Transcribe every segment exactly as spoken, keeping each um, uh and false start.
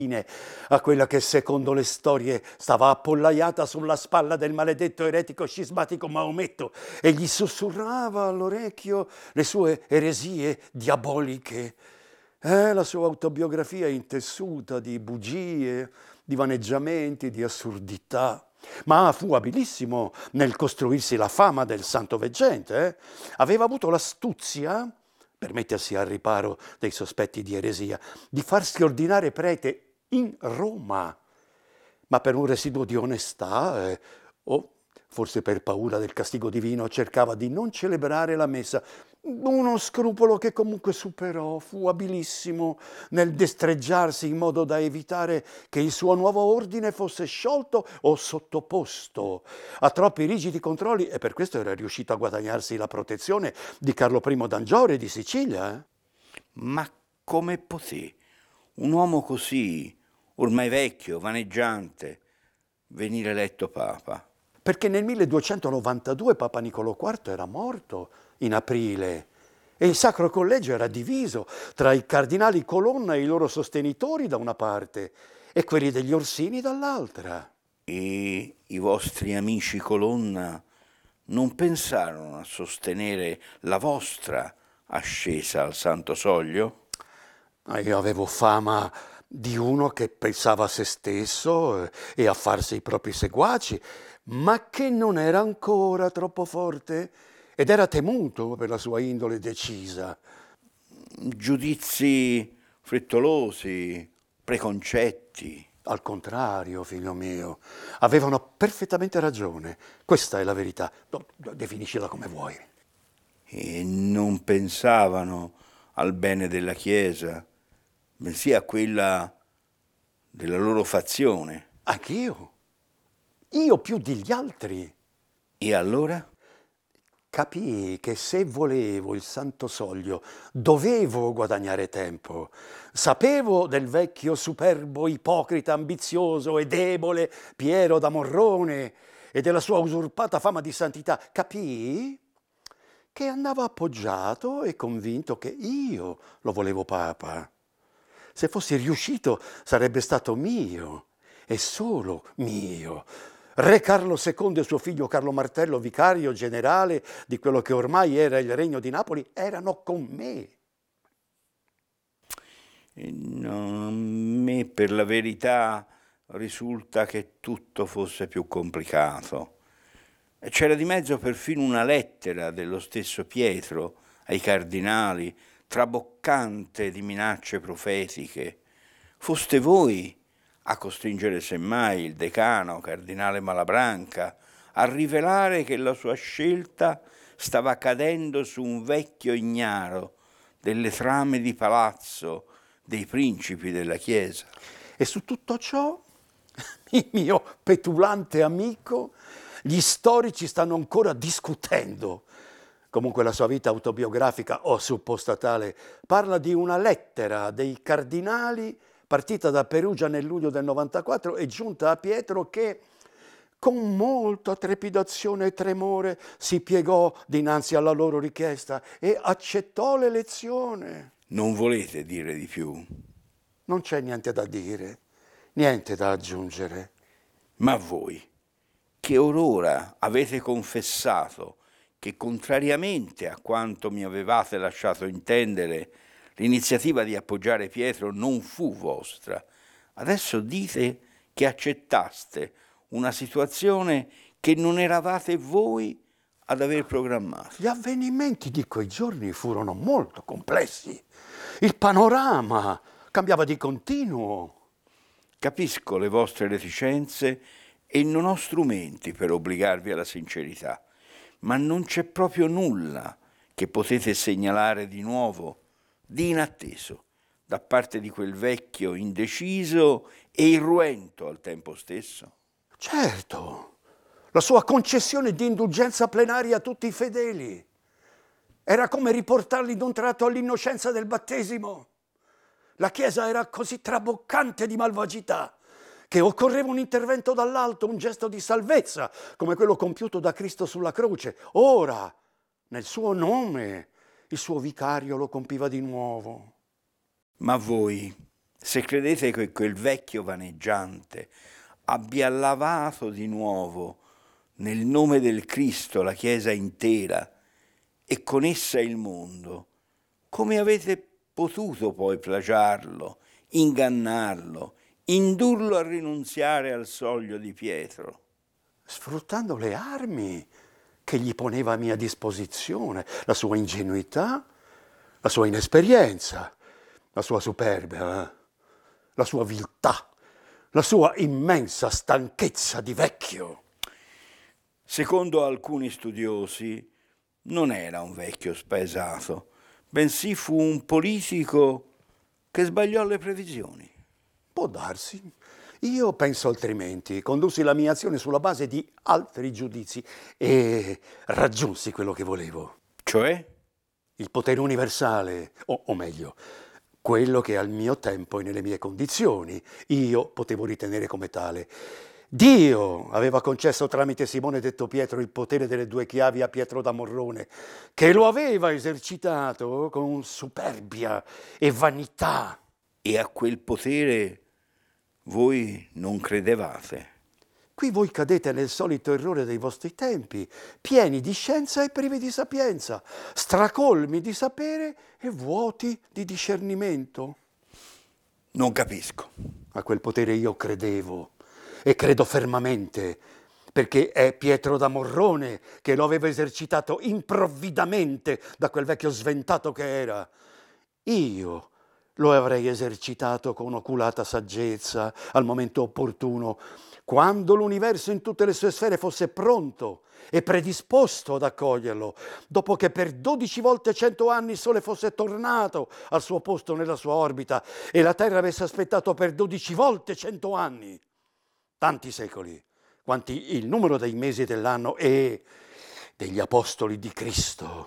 a quella che secondo le storie stava appollaiata sulla spalla del maledetto eretico scismatico Maometto e gli sussurrava all'orecchio le sue eresie diaboliche. Eh, la sua autobiografia intessuta di bugie, di vaneggiamenti, di assurdità. Ma fu abilissimo nel costruirsi la fama del santo veggente. Eh? Aveva avuto l'astuzia, per mettersi al riparo dei sospetti di eresia, di farsi ordinare prete in Roma, ma per un residuo di onestà, eh, o forse per paura del castigo divino, cercava di non celebrare la messa. Uno scrupolo che comunque superò, fu abilissimo nel destreggiarsi in modo da evitare che il suo nuovo ordine fosse sciolto o sottoposto a troppi rigidi controlli, e per questo era riuscito a guadagnarsi la protezione di Carlo primo d'Angiore di Sicilia. Eh? Ma come poté un uomo così, ormai vecchio, vaneggiante, venire eletto papa? Perché nel milleduecentonovantadue Papa Nicolò quarto era morto in aprile e il Sacro Collegio era diviso tra i cardinali Colonna e i loro sostenitori da una parte e quelli degli Orsini dall'altra. E i vostri amici Colonna non pensarono a sostenere la vostra ascesa al Santo Soglio? Io avevo fama di uno che pensava a se stesso e a farsi i propri seguaci, ma che non era ancora troppo forte ed era temuto per la sua indole decisa. Giudizi frettolosi, preconcetti. Al contrario, figlio mio, avevano perfettamente ragione. Questa è la verità. Definiscila come vuoi. E non pensavano al bene della Chiesa, bensì a quella della loro fazione. Anch'io? Io più degli altri. E allora? Capii che se volevo il Santo Soglio dovevo guadagnare tempo. Sapevo del vecchio superbo, ipocrita, ambizioso e debole Piero da Morrone e della sua usurpata fama di santità. Capii che andava appoggiato e convinto che io lo volevo papa. Se fossi riuscito sarebbe stato mio e solo mio. Re Carlo secondo e suo figlio Carlo Martello, vicario generale di quello che ormai era il regno di Napoli, erano con me. No, a me per la verità risulta che tutto fosse più complicato. C'era di mezzo perfino una lettera dello stesso Pietro ai cardinali, traboccante di minacce profetiche. Foste voi a costringere semmai il decano, cardinale Malabranca, a rivelare che la sua scelta stava cadendo su un vecchio ignaro delle trame di palazzo dei principi della Chiesa. E su tutto ciò, il mio petulante amico, gli storici stanno ancora discutendo. Comunque la sua vita autobiografica, o supposta tale, parla di una lettera dei cardinali partita da Perugia nel luglio del novantaquattro e giunta a Pietro che, con molta trepidazione e tremore, si piegò dinanzi alla loro richiesta e accettò l'elezione. Non volete dire di più? Non c'è niente da dire, niente da aggiungere. Ma voi, che orora avete confessato che, contrariamente a quanto mi avevate lasciato intendere, l'iniziativa di appoggiare Pietro non fu vostra, adesso dite che accettaste una situazione che non eravate voi ad aver programmato. Gli avvenimenti di quei giorni furono molto complessi. Il panorama cambiava di continuo. Capisco le vostre reticenze e non ho strumenti per obbligarvi alla sincerità, ma non c'è proprio nulla che potete segnalare di nuovo, di inatteso, da parte di quel vecchio indeciso e irruento al tempo stesso? Certo, la sua concessione di indulgenza plenaria a tutti i fedeli era come riportarli d'un tratto all'innocenza del battesimo. La Chiesa era così traboccante di malvagità che occorreva un intervento dall'alto, un gesto di salvezza, come quello compiuto da Cristo sulla croce. Ora, nel suo nome, il suo vicario lo compiva di nuovo. Ma voi Se credete che quel vecchio vaneggiante abbia lavato di nuovo nel nome del Cristo la Chiesa intera e con essa il mondo, come avete potuto poi plagiarlo, ingannarlo, indurlo a rinunziare al soglio di Pietro? Sfruttando le armi che gli poneva a mia disposizione, la sua ingenuità, la sua inesperienza, la sua superbia, eh? la sua viltà, la sua immensa stanchezza di vecchio. Secondo alcuni studiosi, non era un vecchio spaesato, bensì fu un politico che sbagliò le previsioni. Può darsi. Io penso altrimenti, condussi la mia azione sulla base di altri giudizi e raggiunsi quello che volevo. Cioè? Il potere universale, o, o meglio, quello che al mio tempo e nelle mie condizioni io potevo ritenere come tale. Dio aveva concesso tramite Simone detto Pietro il potere delle due chiavi a Pietro da Morrone, che lo aveva esercitato con superbia e vanità. E a quel potere voi non credevate? Qui voi cadete nel solito errore dei vostri tempi, pieni di scienza e privi di sapienza, stracolmi di sapere e vuoti di discernimento. Non capisco. A quel potere io credevo e credo fermamente, perché è Pietro da Morrone che lo aveva esercitato improvvidamente da quel vecchio sventato che era. Io lo avrei esercitato con oculata saggezza al momento opportuno, quando l'universo in tutte le sue sfere fosse pronto e predisposto ad accoglierlo, dopo che per dodici volte cento anni il Sole fosse tornato al suo posto nella sua orbita e la Terra avesse aspettato per dodici volte cento anni, tanti secoli, quanti il numero dei mesi dell'anno e degli apostoli di Cristo.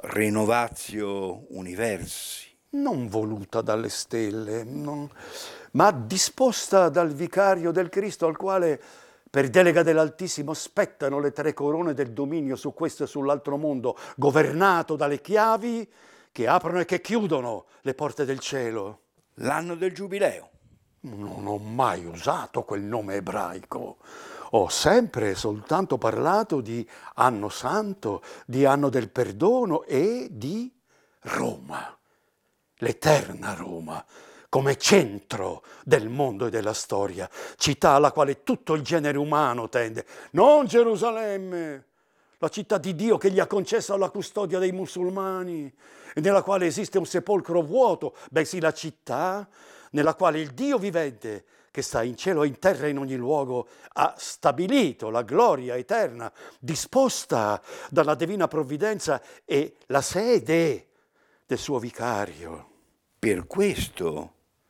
Renovatio universi. Non voluta dalle stelle, non, ma disposta dal vicario del Cristo, al quale per delega dell'Altissimo spettano le tre corone del dominio su questo e sull'altro mondo, governato dalle chiavi che aprono e che chiudono le porte del cielo. L'anno del giubileo. Non ho mai usato quel nome ebraico. Ho sempre soltanto parlato di anno santo, di anno del perdono e di Roma. L'eterna Roma, come centro del mondo e della storia, città alla quale tutto il genere umano tende, non Gerusalemme, la città di Dio che gli ha concesso alla custodia dei musulmani e nella quale esiste un sepolcro vuoto, bensì la città nella quale il Dio vivente, che sta in cielo e in terra e in ogni luogo, ha stabilito la gloria eterna, disposta dalla divina provvidenza e la sede del suo vicario. Per questo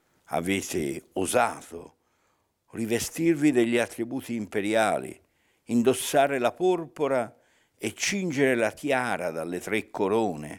avete osato rivestirvi degli attributi imperiali, indossare la porpora e cingere la tiara dalle tre corone.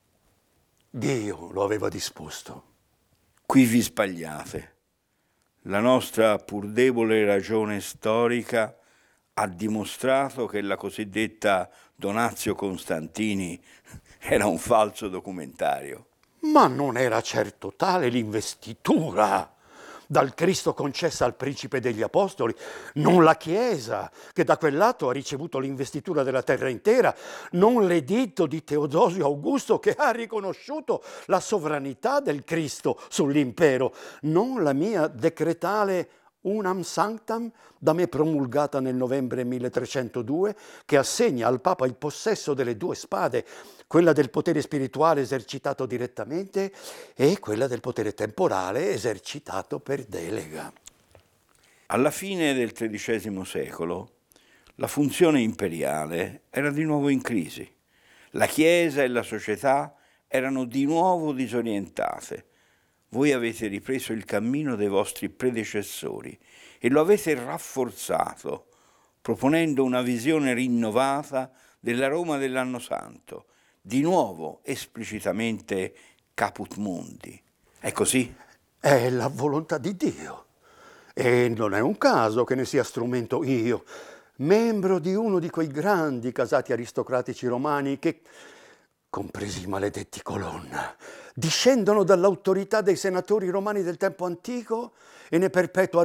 Dio lo aveva disposto. Qui vi sbagliate. La nostra pur debole ragione storica ha dimostrato che la cosiddetta Donazio Costantini era un falso documentario. Ma non era certo tale l'investitura dal Cristo concessa al principe degli apostoli, non la Chiesa, che da quel lato ha ricevuto l'investitura della terra intera, non l'editto di Teodosio Augusto che ha riconosciuto la sovranità del Cristo sull'impero, non la mia decretale Unam Sanctam, da me promulgata nel novembre milletrecentodue, che assegna al Papa il possesso delle due spade, quella del potere spirituale esercitato direttamente e quella del potere temporale esercitato per delega. Alla fine del tredicesimo secolo la funzione imperiale era di nuovo in crisi. La Chiesa e la società erano di nuovo disorientate. Voi avete ripreso il cammino dei vostri predecessori e lo avete rafforzato, proponendo una visione rinnovata della Roma dell'anno santo, di nuovo esplicitamente caput mundi. È così? È la volontà di Dio. E non è un caso che ne sia strumento io, membro di uno di quei grandi casati aristocratici romani che, compresi i maledetti Colonna, discendono dall'autorità dei senatori romani del tempo antico e ne perpetua